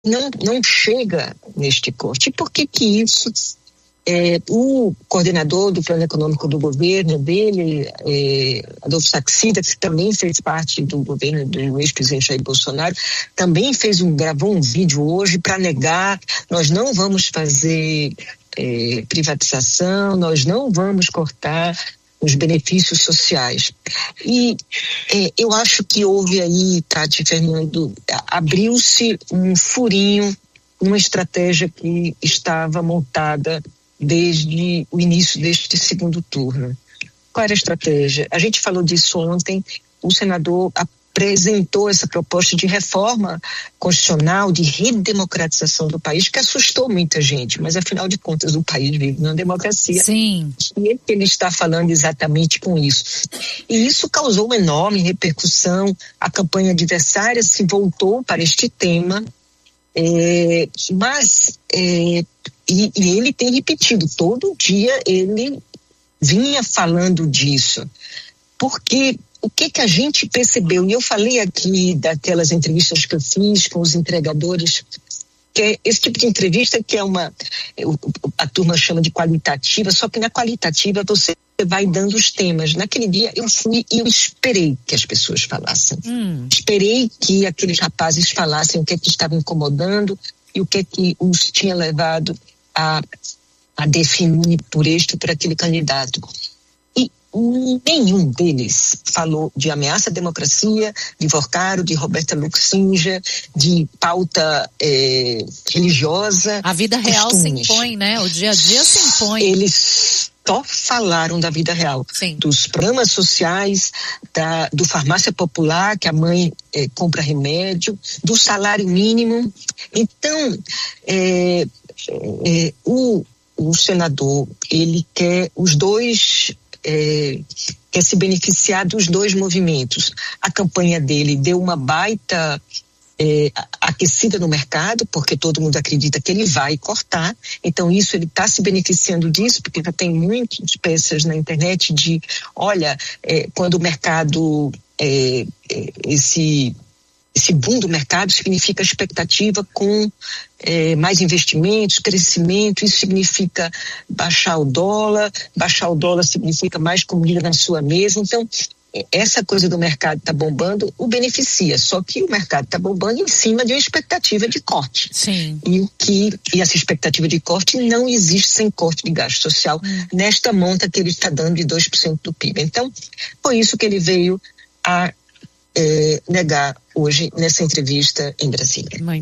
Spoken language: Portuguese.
não chega neste corte. E por que isso? O coordenador do plano econômico do governo dele, Adolfo Saxida, que também fez parte do governo do ex-presidente Jair Bolsonaro, também gravou um vídeo hoje para negar: nós não vamos fazer privatização, nós não vamos cortar os benefícios sociais. E eu acho que houve aí, Tati, Fernando, abriu-se um furinho numa estratégia que estava montada desde o início deste segundo turno. Qual era a estratégia? A gente falou disso ontem. O senador apresentou essa proposta de reforma constitucional, de redemocratização do país, que assustou muita gente, mas afinal de contas o país vive numa democracia. Sim. E ele está falando exatamente com isso. E isso causou uma enorme repercussão. A campanha adversária se voltou para este tema, mas ele tem repetido, todo dia ele vinha falando disso. Porque o que a gente percebeu, e eu falei aqui daquelas entrevistas que eu fiz com os entregadores, que é esse tipo de entrevista que a turma chama de qualitativa, só que na qualitativa você vai dando os temas. Naquele dia eu fui e eu esperei que as pessoas falassem. Esperei que aqueles rapazes falassem o que estava incomodando e o que os tinha levado a definir por aquele candidato. E nenhum deles falou de ameaça à democracia, de Vorcaro, de Roberta Luxinja, de pauta religiosa. A vida real costumes. Se impõe, né? O dia a dia se impõe. Eles só falaram da vida real. Sim. Dos programas sociais, do farmácia popular, que a mãe compra remédio, do salário mínimo. Então, o senador, ele quer os dois, quer se beneficiar dos dois movimentos. A campanha dele deu uma baita aquecida no mercado, porque todo mundo acredita que ele vai cortar. Então isso, ele está se beneficiando disso, porque já tem muitas peças na internet de, olha, quando o mercado, esse boom do mercado significa expectativa com mais investimentos, crescimento. Isso significa baixar o dólar significa mais comida na sua mesa. Então, essa coisa do mercado está bombando, o beneficia, só que o mercado está bombando em cima de uma expectativa de corte. Sim. E essa expectativa de corte não existe sem corte de gasto social nesta monta que ele está dando de 2% do PIB. Então, foi isso que ele veio a negar hoje nessa entrevista em Brasília.